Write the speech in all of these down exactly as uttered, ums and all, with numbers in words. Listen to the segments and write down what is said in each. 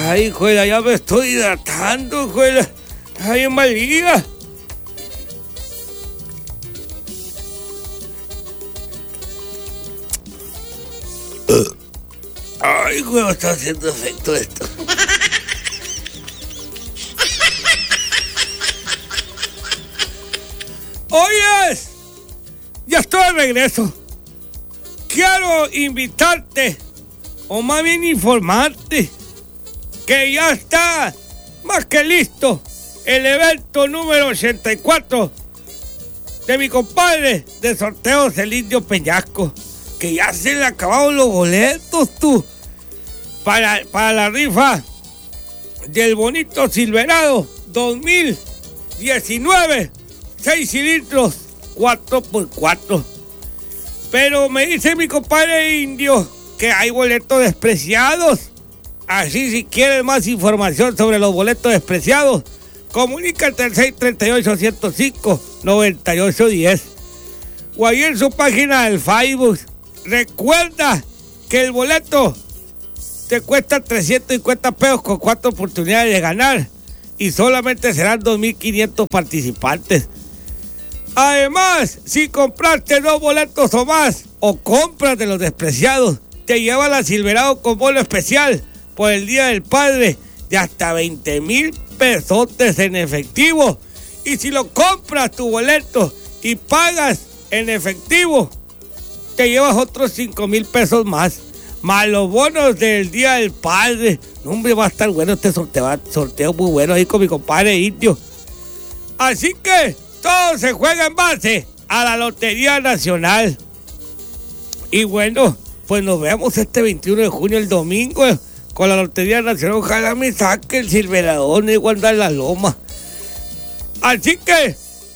Ay, juela, ya me estoy hidratando, juela. Ay, María. Ay, juela, está haciendo efecto esto. Oyes, ya estoy de regreso. Quiero invitarte, o más bien informarte, que ya está más que listo el evento número ochenta y cuatro de mi compadre de sorteos, el Indio Peñasco, que ya se le acabaron los boletos, tú, para, para la rifa del bonito Silverado dos mil diecinueve, seis cilindros, cuatro por cuatro. Pero me dice mi compadre Indio que hay boletos despreciados. Así, si quieres más información sobre los boletos despreciados, comunícate al seis tres ocho, cero cinco, nueve ocho uno cero o ahí en su página del Facebook. Recuerda que el boleto te cuesta trescientos cincuenta pesos con cuatro oportunidades de ganar y solamente serán dos mil quinientos participantes. Además, si compraste dos boletos o más o compras de los despreciados, te lleva la Silverado con bono especial por el Día del Padre de hasta veinte mil pesotes en efectivo. Y si lo compras tu boleto y pagas en efectivo, te llevas otros cinco mil pesos más, más los bonos del Día del Padre. No, hombre, va a estar bueno este sorteo, sorteo muy bueno ahí con mi compadre Indio. Así que todo se juega en base a la Lotería Nacional. Y bueno, pues nos vemos este veintiuno de junio, el domingo, con la Lotería Nacional. Ojalá me saque el Silveradón y guardar la loma. Así que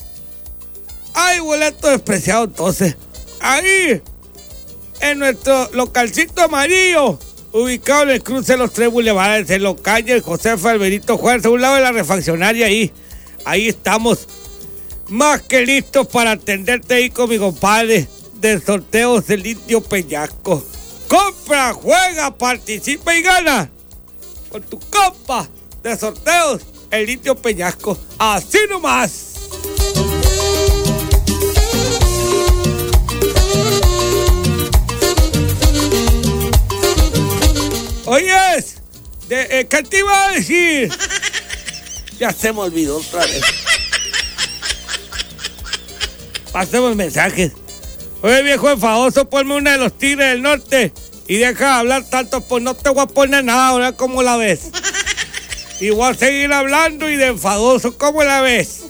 hay boletos despreciados entonces. Ahí, en nuestro localcito amarillo, ubicado en el cruce de los tres bulevares, en los calles Josefa Alberito Juárez, a un lado de la refaccionaria ahí. Ahí estamos, más que listos para atenderte ahí con mi compadre de sorteos, el Indio Peñasco. Compra, juega, participa y gana con tu compa de sorteos, el Indio Peñasco. Así nomás. Oyes, de, eh, ¿qué te iba a decir? Ya se me olvidó otra vez. Pasemos mensajes. Oye, viejo enfadoso, ponme una de los Tigres del Norte y deja de hablar tanto, pues no te voy a poner nada, ahora ¿cómo la ves? Y voy a seguir hablando y de enfadoso, ¿cómo la ves?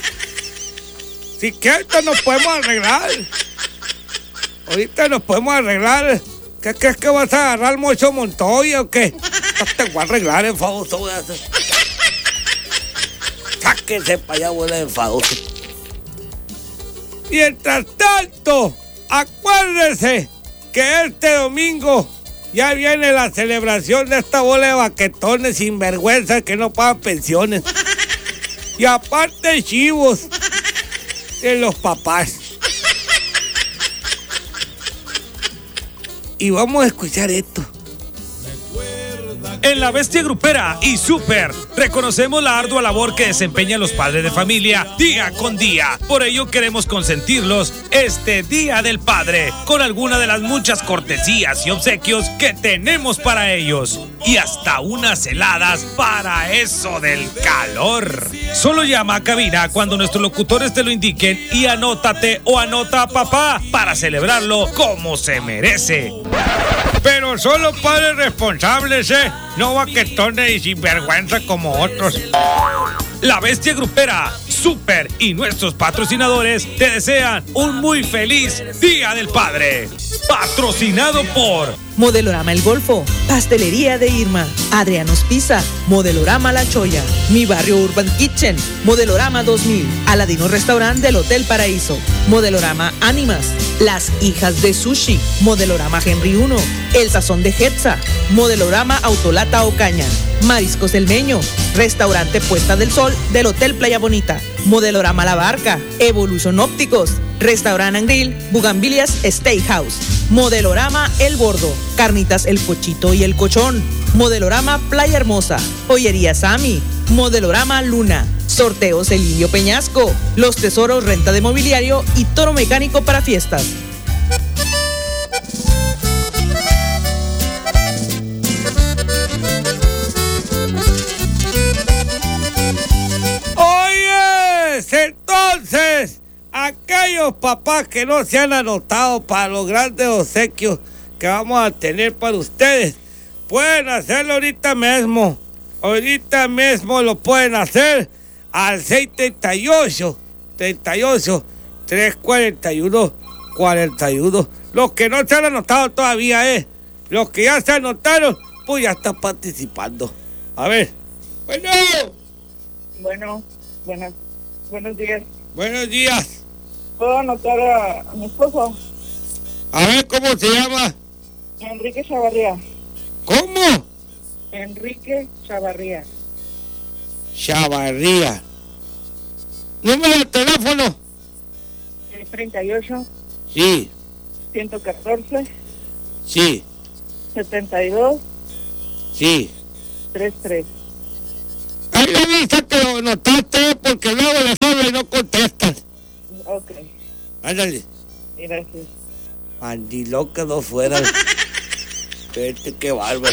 Si quieres nos podemos arreglar. Ahorita nos podemos arreglar. ¿Qué crees que vas a agarrar mucho Montoya o qué? No te voy a arreglar, enfadoso, voy a hacer. Sáquense para allá, abuela de enfadoso. Mientras tanto, acuérdense que este domingo ya viene la celebración de esta bola de baquetones sinvergüenzas que no pagan pensiones. Y aparte chivos de los papás. Y vamos a escuchar esto. En La Bestia Grupera y Super reconocemos la ardua labor que desempeñan los padres de familia día con día. Por ello queremos consentirlos este Día del Padre con alguna de las muchas cortesías y obsequios que tenemos para ellos. Y hasta unas heladas para eso del calor. Solo llama a cabina cuando nuestros locutores te lo indiquen y anótate o anota a papá para celebrarlo como se merece. Pero solo padres responsables, ¿eh? No baquetones y sinvergüenza como otros. La Bestia Grupera, Super y nuestros patrocinadores te desean un muy feliz Día del Padre. Patrocinado por Modelorama El Golfo, Pastelería de Irma, Adrianos Pizza, Modelorama La Choya, Mi Barrio Urban Kitchen, Modelorama dos mil, Aladino Restaurant del Hotel Paraíso, Modelorama Ánimas, Las Hijas de Sushi, Modelorama Henry uno, El Sazón de Jetza, Modelorama Autolata Ocaña, Mariscos El Meño, Restaurante Puesta del Sol del Hotel Playa Bonita, Modelorama La Barca, Evolution Ópticos, Restaurant and Grill, Bugambilias Steakhouse, Modelorama El Bordo, Carnitas El Pochito y El Cochón, Modelorama Playa Hermosa, Joyería Sami, Modelorama Luna, Sorteos El Indio Peñasco, Los Tesoros Renta de Mobiliario y Toro Mecánico para Fiestas. Oyes, entonces, aquellos papás que no se han anotado para los grandes obsequios que vamos a tener para ustedes, pueden hacerlo ahorita mismo. Ahorita mismo lo pueden hacer al seis treinta y ocho, treinta y ocho, trescientos cuarenta y uno, cuarenta y uno. Los que no se han anotado todavía, eh. Los que ya se anotaron, pues ya están participando. A ver. Bueno. Bueno, buenas, buenos días. Buenos días. ¿Puedo anotar a, a mi esposo? A ver, ¿cómo se llama? Enrique Chavarría. ¿Cómo? Enrique Chavarría. Chavarría. ¿Número de teléfono? treinta y ocho, Sí, ciento catorce, sí, setenta y dos, sí. treinta y tres. Ahí le dice que lo notaste porque luego le habla y no contestas. Ok, Ándale. gracias. Mandilón que no fuera. Este, qué bárbaro.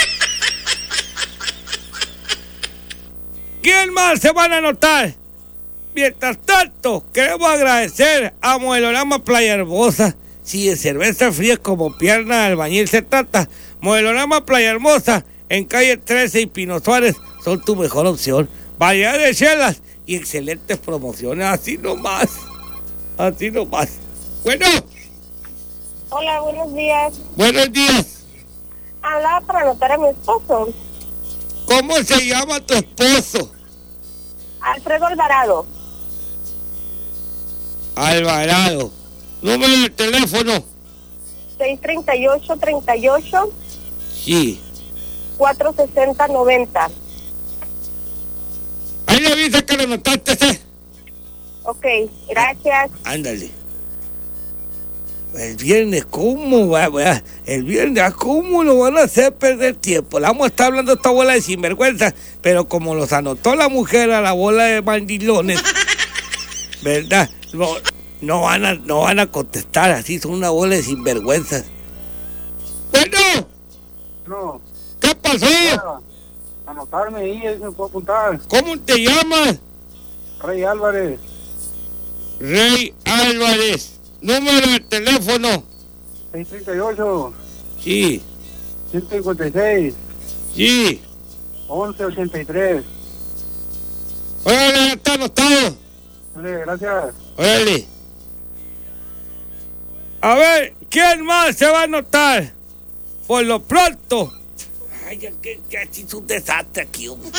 ¿Quién más se van a anotar? Mientras tanto, queremos agradecer a Modelorama Playa Hermosa. Si de cerveza fría como pierna de albañil se trata, Modelorama Playa Hermosa, en calle trece y Pino Suárez, son tu mejor opción. Variedad de chelas y excelentes promociones, así nomás. Así nomás. Bueno. Hola, buenos días. Buenos días. Hablaba para anotar a mi esposo, ¿Cómo se llama tu esposo? Alfredo Alvarado. Alvarado. Número de teléfono. seis treinta y ocho, treinta y ocho, Sí. cuatrocientos sesenta, noventa. Ahí le avisa que lo notaste, ¿eh? Ok, gracias. Ándale. El viernes, ¿cómo va? va? El viernes, ¿cómo lo van a hacer perder tiempo? Le vamos a estar hablando a esta bola de sinvergüenza, pero como los anotó la mujer a la bola de mandilones, ¿verdad? No, no, van a, no van a contestar, así son una bola de sinvergüenzas. Bueno, No, ¿qué pasó? nada. Anotarme ahí, ahí me puedo apuntar. ¿Cómo te llamas? Rey Álvarez, Rey Álvarez. Número de teléfono. seis treinta y ocho, Sí, ciento cincuenta y seis, sí. once ochenta y tres. Órale, ya está anotado. Vale, gracias. Órale. A ver, ¿quién más se va a anotar? Por lo pronto. Ay, ya que ya se hizo un desastre aquí, hombre.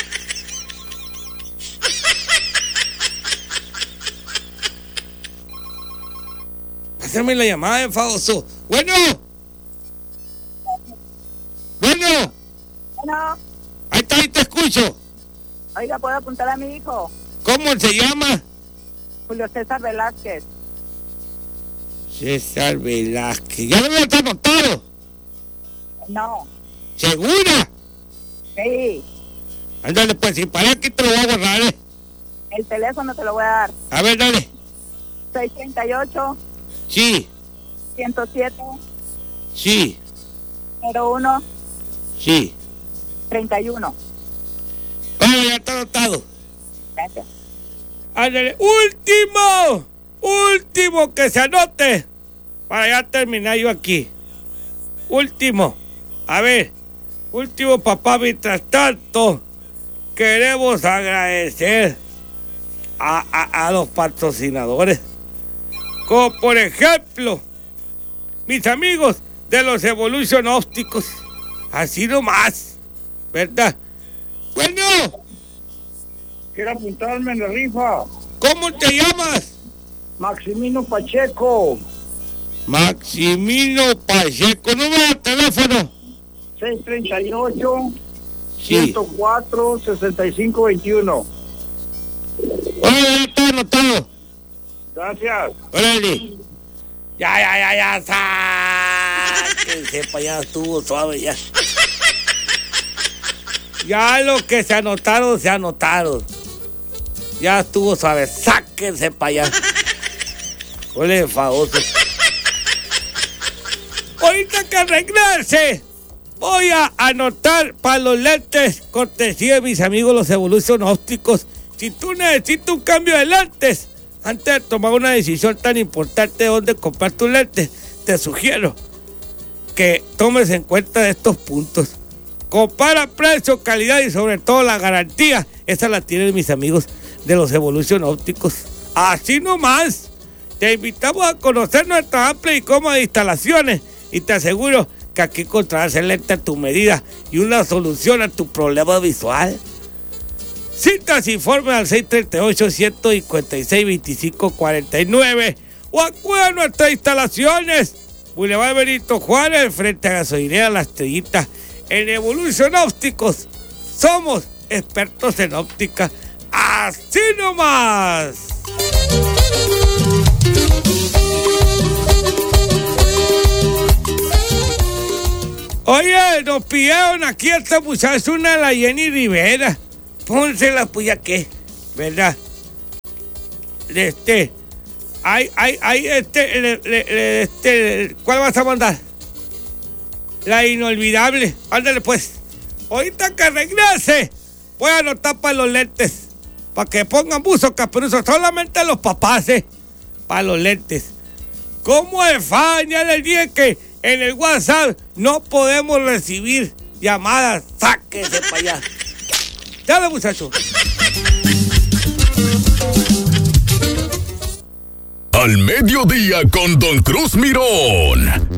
Pásame la llamada, enfadoso. Bueno. Bueno. Bueno, Ahí está, ahí te escucho. oiga, ¿puedo apuntar a mi hijo? ¿Cómo se llama? Julio César Velázquez. César Velázquez. ¿Ya lo había anotado? No, ¿Segura? sí, Ándale, pues, si para aquí te lo voy a borrar, ¿eh? el teléfono te lo voy a dar. A ver, dale. seis treinta y ocho, Sí, ciento siete, sí, cero uno, sí. treinta y uno. Bueno, ya está anotado. Gracias. Ándale, último, último que se anote. Para ya terminar yo aquí. Último. A ver, último, papá, mientras tanto, queremos agradecer a, a, a los patrocinadores. Como por ejemplo, mis amigos de los Evolution Ópticos. Así nomás, ¿verdad? Bueno, Quiero apuntarme en la rifa. ¿cómo te llamas? Maximino Pacheco, Maximino Pacheco. Número de teléfono. seis treinta y ocho, Sí. ciento cuatro, sesenta y cinco veintiuno. Órale, ya está anotado. Gracias. Órale. Ya, ya, ya, ya. Sáquense para allá, estuvo suave ya. Ya lo que se anotaron, se anotaron. Ya estuvo suave. Sáquense para allá. Huele de famoso. Ahorita que regrese, voy a anotar para los lentes cortesía de mis amigos los Evolution Ópticos. Si tú necesitas un cambio de lentes, antes de tomar una decisión tan importante de dónde comprar tus lentes, te sugiero que tomes en cuenta estos puntos. Compara precio, calidad y sobre todo la garantía. Esa la tienen mis amigos de los Evolution Ópticos. Así nomás. Te invitamos a conocer nuestras amplias y cómodas instalaciones y te aseguro que aquí encontrarás el lente a tu medida y una solución a tu problema visual. Citas e informes al seis tres ocho, uno cinco seis, dos cinco cuatro nueve o acude a nuestras instalaciones. Boulevard Benito Juárez, frente a Gasolinera La Estrellita. En Evolution Ópticos somos expertos en óptica. ¡Así nomás! Oye, nos pidieron aquí a esta muchacha una de la Jenny Rivera. Pónsela, pues ya que, ¿verdad? Este, hay, hay, hay, este, le, le, este, ¿cuál vas a mandar? La inolvidable. Ándale, pues. Ahorita que regrese, voy a anotar para los lentes. Para que pongan buzo caperuso. Solamente los papás, ¿eh? Para los lentes. ¿Cómo es fan? Ya les dije que en el WhatsApp no podemos recibir llamadas. Sáquese para allá. Dale, muchacho. Al mediodía con Don Cruz Mirón.